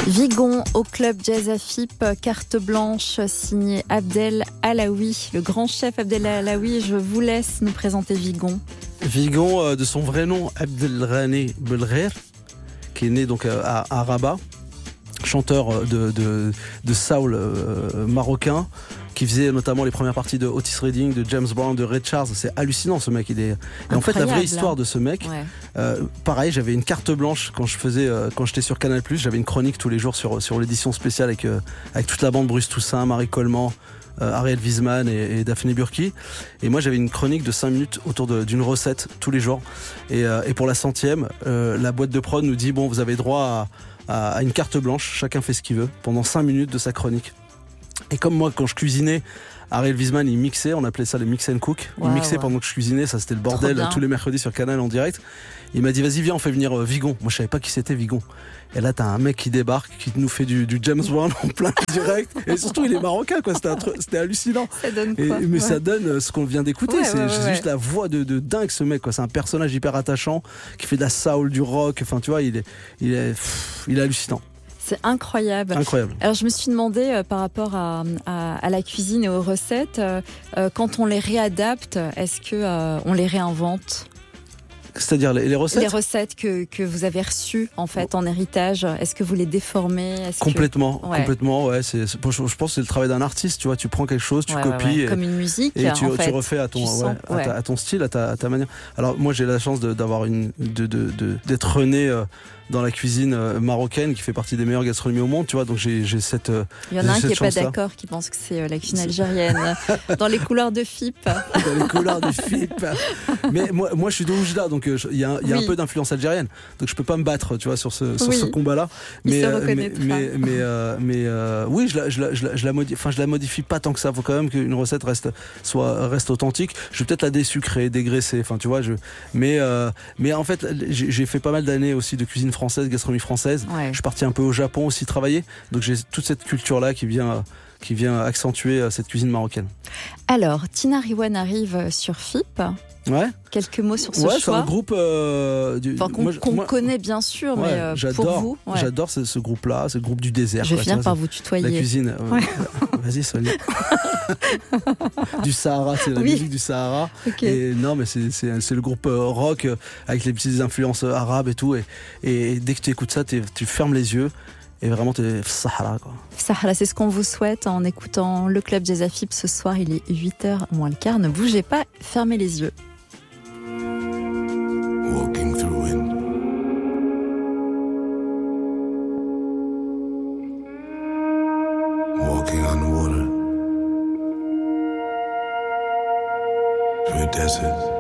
Vigon au club Jazz Afip, carte blanche signée Abdel Alaoui, le grand chef Abdel Alaoui. Je vous laisse nous présenter Vigon. Vigon, de son vrai nom Abdelghani Belgher, qui est né donc à Rabat, chanteur de soul marocain, qui faisait notamment les premières parties de Otis Redding, de James Brown, de Ray Charles. C'est hallucinant ce mec. Et en fait, la vraie histoire de ce mec, pareil, j'avais une carte blanche quand j'étais sur Canal+, j'avais une chronique tous les jours sur l'édition spéciale avec toute la bande, Bruce Toussaint, Marie Coleman, Ariel Wiesman et Daphné Burki. Et moi j'avais une chronique de 5 minutes autour d'une recette tous les jours. Et pour la 100e, la boîte de prod nous dit bon, vous avez droit à une carte blanche, chacun fait ce qu'il veut pendant 5 minutes de sa chronique. Et comme moi, quand je cuisinais, Ariel Wiesman, il mixait, on appelait ça les mix and cook. Il mixait pendant que je cuisinais, ça c'était le bordel tous les mercredis sur Canal en direct. Il m'a dit vas-y viens, on fait venir Vigon. Moi je savais pas qui c'était Vigon. Et là t'as un mec qui débarque, qui nous fait du James Brown en plein direct. Et surtout il est marocain quoi, c'était hallucinant. Ça donne quoi mais ça donne ce qu'on vient d'écouter, c'est juste la voix de dingue ce mec quoi. C'est un personnage hyper attachant, qui fait de la soul, du rock, enfin tu vois, il est hallucinant. C'est incroyable. Alors je me suis demandé par rapport à la cuisine et aux recettes, quand on les réadapte, est-ce que on les réinvente ? C'est-à-dire les recettes ? Les recettes que vous avez reçues en fait en héritage, est-ce que vous les déformez ? Complètement. Ouais. Je pense que c'est le travail d'un artiste. Tu vois, tu prends quelque chose, tu copies, comme une musique, et tu refais à ton style, à ta manière. Alors moi j'ai la chance d'être né dans la cuisine marocaine, qui fait partie des meilleures gastronomies au monde, tu vois, donc j'ai cette il y en a un qui est pas d'accord, qui pense que c'est la cuisine algérienne dans les couloirs de FIP. Dans les couloirs de FIP. Mais moi je suis d'Oujda, donc il y a un peu d'influence algérienne, donc je peux pas me battre, tu vois, sur ce combat-là. Mais oui, je la modifie pas tant que ça. Faut quand même qu'une recette reste authentique. Je vais peut-être la désucrer, dégraisser, enfin tu vois, mais en fait j'ai fait pas mal d'années aussi de cuisine française, gastronomie française. Je suis parti un peu au Japon aussi travailler, donc j'ai toute cette culture là qui vient accentuer cette cuisine marocaine. Alors Tina Riwan arrive sur FIP. Ouais. Quelques mots sur ce choix. C'est un groupe qu'on connaît bien sûr, mais pour vous. J'adore ce groupe-là, c'est le groupe du désert. Je vais finir par vous tutoyer. La cuisine. Vas-y, Sonia. Du Sahara, c'est la musique du Sahara. Okay. Et non, mais c'est le groupe rock avec les petites influences arabes et tout. Et dès que tu écoutes ça, tu fermes les yeux. Et vraiment, t'es Sahara, quoi. Sahara, c'est ce qu'on vous souhaite en écoutant le Club Jazz Afip ce soir. Il est 8h moins le quart. Ne bougez pas, fermez les yeux. Walking through it. Walking on water. Through a desert.